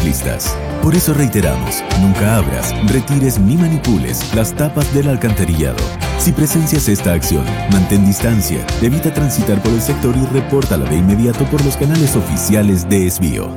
ciclistas. Por eso reiteramos, nunca abras, retires ni manipules las tapas del alcantarillado. Si presencias esta acción, mantén distancia, evita transitar por el sector y repórtala de inmediato por los canales oficiales de Esbio.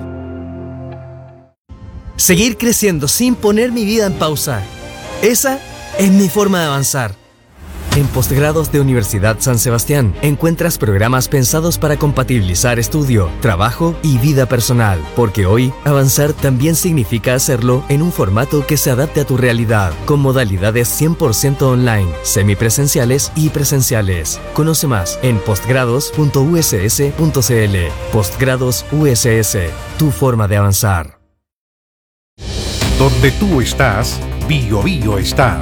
Seguir creciendo sin poner mi vida en pausa. Esa es mi forma de avanzar. En Postgrados de Universidad San Sebastián encuentras programas pensados para compatibilizar estudio, trabajo y vida personal, porque hoy avanzar también significa hacerlo en un formato que se adapte a tu realidad, con modalidades 100% online, semipresenciales y presenciales. Conoce más en postgrados.uss.cl. Postgrados USS, tu forma de avanzar. Donde tú estás, Bio Bio está.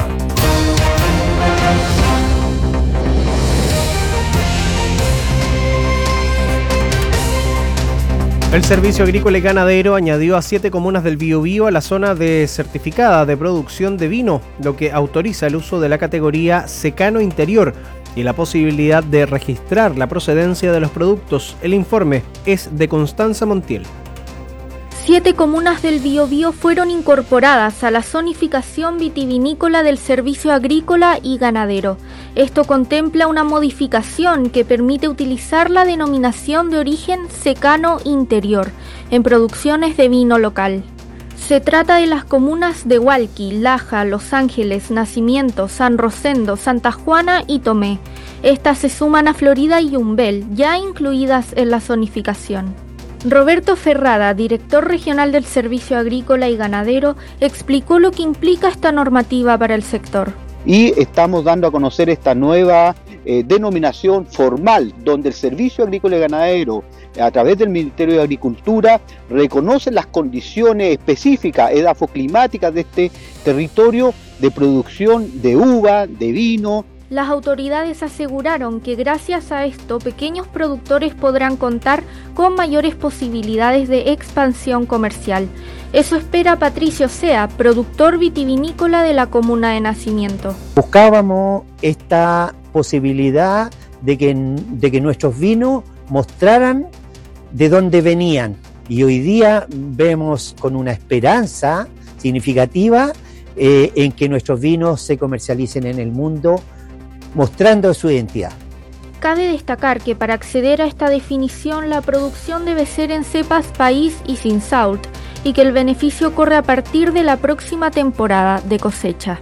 El Servicio Agrícola y Ganadero añadió a 7 comunas del Biobío a la zona de certificada de producción de vino, lo que autoriza el uso de la categoría secano interior y la posibilidad de registrar la procedencia de los productos. El informe es de Constanza Montiel. 7 comunas del Biobío fueron incorporadas a la zonificación vitivinícola del Servicio Agrícola y Ganadero. Esto contempla una modificación que permite utilizar la denominación de origen secano interior en producciones de vino local. Se trata de las comunas de Hualqui, Laja, Los Ángeles, Nacimiento, San Rosendo, Santa Juana y Tomé. Estas se suman a Florida y Yumbel, ya incluidas en la zonificación. Roberto Ferrada, director regional del Servicio Agrícola y Ganadero, explicó lo que implica esta normativa para el sector. Y estamos dando a conocer esta nueva denominación formal, donde el Servicio Agrícola y Ganadero, a través del Ministerio de Agricultura, reconoce las condiciones específicas edafoclimáticas de este territorio de producción de uva, de vino. Las autoridades aseguraron que gracias a esto pequeños productores podrán contar con mayores posibilidades de expansión comercial. Eso espera Patricio Sea, productor vitivinícola de la comuna de Nacimiento. Buscábamos esta posibilidad de que nuestros vinos mostraran de dónde venían, y hoy día vemos con una esperanza significativa en que nuestros vinos se comercialicen en el mundo, mostrando su identidad. Cabe destacar que para acceder a esta definición la producción debe ser en cepas país y sin salt, y que el beneficio corre a partir de la próxima temporada de cosecha.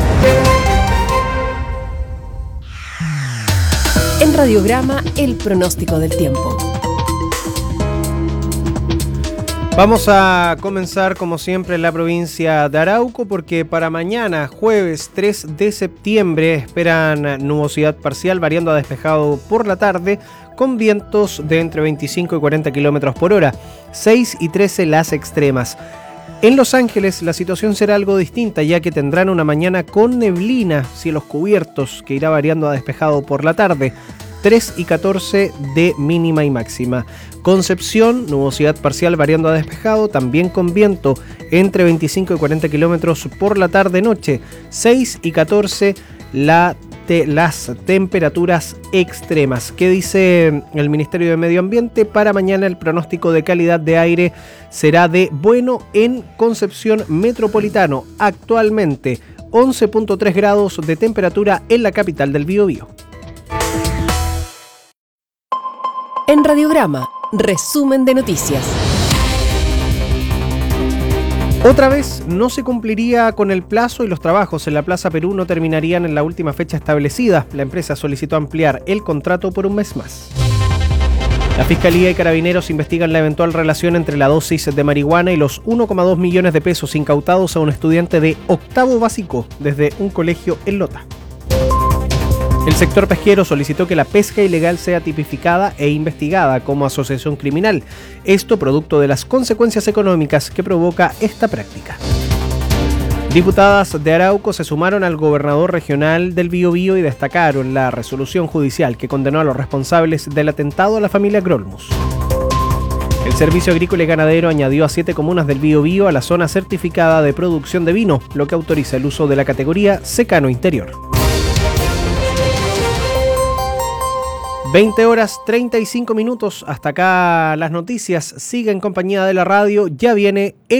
En Radiograma, el pronóstico del tiempo. Vamos a comenzar como siempre en la provincia de Arauco, porque para mañana, jueves 3 de septiembre, esperan nubosidad parcial variando a despejado por la tarde, con vientos de entre 25 y 40 km por hora, 6 y 13 las extremas. En Los Ángeles la situación será algo distinta, ya que tendrán una mañana con neblina, cielos cubiertos, que irá variando a despejado por la tarde, 3 y 14 de mínima y máxima. Concepción, nubosidad parcial variando a despejado, también con viento entre 25 y 40 kilómetros por la tarde-noche, 6 y 14 las temperaturas extremas. ¿Qué dice el Ministerio de Medio Ambiente? Para mañana el pronóstico de calidad de aire será de bueno en Concepción Metropolitano. Actualmente 11.3 grados de temperatura en la capital del Biobío. En Radiograma, resumen de noticias. Otra vez no se cumpliría con el plazo y los trabajos en la Plaza Perú no terminarían en la última fecha establecida. La empresa solicitó ampliar el contrato por un mes más. La Fiscalía y Carabineros investigan la eventual relación entre la dosis de marihuana y los 1,2 millones de pesos incautados a un estudiante de octavo básico desde un colegio en Lota. El sector pesquero solicitó que la pesca ilegal sea tipificada e investigada como asociación criminal. Esto producto de las consecuencias económicas que provoca esta práctica. Diputadas de Arauco se sumaron al gobernador regional del Biobío y destacaron la resolución judicial que condenó a los responsables del atentado a la familia Grolmus. El Servicio Agrícola y Ganadero añadió a 7 comunas del Biobío a la zona certificada de producción de vino, lo que autoriza el uso de la categoría secano interior. 20 horas 35 minutos, hasta acá las noticias. Sigue en compañía de la radio, ya viene el